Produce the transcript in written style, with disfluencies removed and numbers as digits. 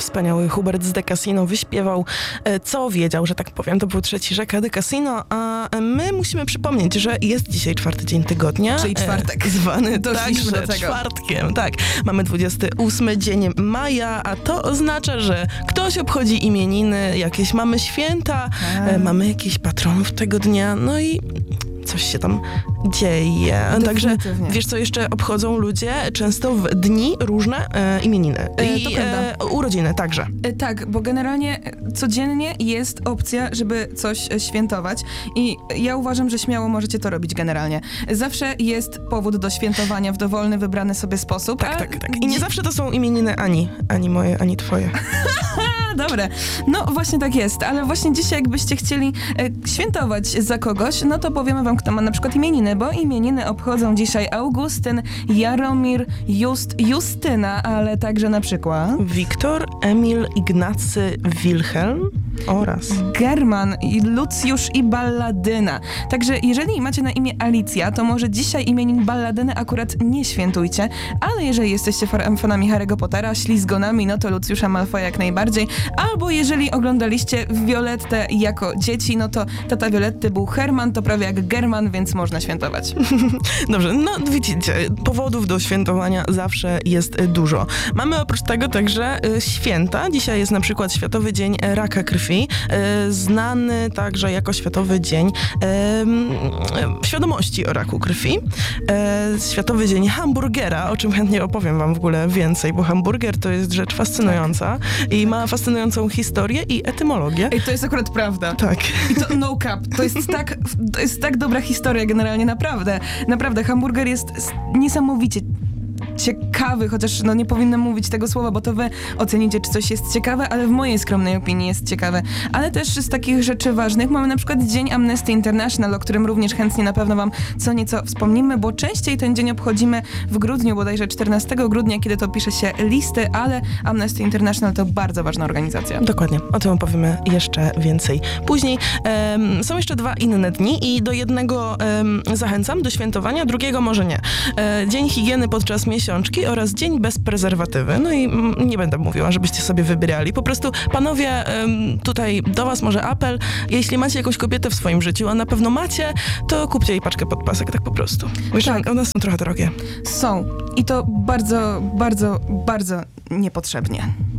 wspaniały Hubert z De Cassino wyśpiewał Co wiedział, że tak powiem. To był trzeci rzeka De Cassino, a my musimy przypomnieć, że jest dzisiaj czwarty dzień tygodnia. Czyli czwartek. Zwany Doszliśmy także do tego. czwartkiem. Tak, mamy 28 dzień maja, a to oznacza, że ktoś obchodzi imieniny, jakieś mamy święta, mamy jakichś patronów tego dnia, no i coś się tam dzieje. Także wiesz, co jeszcze obchodzą ludzie? Często w dni różne imieniny. I urodziny także. Tak, bo generalnie codziennie jest opcja, żeby coś świętować i ja uważam, że śmiało możecie to robić generalnie. Zawsze jest powód do świętowania w dowolny, wybrany sobie sposób. Tak. I nie zawsze to są imieniny ani moje, ani twoje. Dobre. No właśnie tak jest, ale właśnie dzisiaj jakbyście chcieli świętować za kogoś, no to powiemy wam, kto ma na przykład imieniny, bo imieniny obchodzą dzisiaj Augustyn, Jaromir, Justyna, ale także na przykład Wiktor, Emil, Ignacy, Wilhelm oraz German, Lucjusz i Balladyna. Także jeżeli macie na imię Alicja, to może dzisiaj imienin Balladyny akurat nie świętujcie, ale jeżeli jesteście fanami Harry'ego Pottera, ślizgonami, no to Lucjusza Malfoya jak najbardziej. Albo jeżeli oglądaliście Violettę jako dzieci, no to tata Violetty był Herman, to prawie jak German, więc można świętować. Dobrze, no widzicie, powodów do świętowania zawsze jest dużo. Mamy oprócz tego także święta. Dzisiaj jest na przykład Światowy Dzień Raka Krwi, znany także jako Światowy Dzień Świadomości o raku krwi. Światowy Dzień Hamburgera, o czym chętnie opowiem wam w ogóle więcej, bo hamburger to jest rzecz fascynująca i ma fascynującą historię i etymologię. I to jest akurat prawda. Tak. I to no cap. To jest tak dobra historia generalnie, naprawdę. Naprawdę, hamburger jest niesamowicie ciekawy, chociaż no nie powinnam mówić tego słowa, bo to wy ocenicie, czy coś jest ciekawe, ale w mojej skromnej opinii jest ciekawe. Ale też z takich rzeczy ważnych mamy na przykład Dzień Amnesty International, o którym również chętnie na pewno wam co nieco wspomnimy, bo częściej ten dzień obchodzimy w grudniu, bodajże 14 grudnia, kiedy to pisze się listy, ale Amnesty International to bardzo ważna organizacja. Dokładnie, o tym opowiemy jeszcze więcej później. Są jeszcze dwa inne dni i do jednego zachęcam do świętowania, drugiego może nie. Dzień higieny podczas miesiączki oraz dzień bez prezerwatywy. No i nie będę mówiła, żebyście sobie wybierali. Po prostu, panowie, tutaj do was może apel. Jeśli macie jakąś kobietę w swoim życiu, a na pewno macie, to kupcie jej paczkę podpasek, tak po prostu. Wiesz, tak. One są trochę drogie. Są. I to bardzo, bardzo, bardzo niepotrzebnie.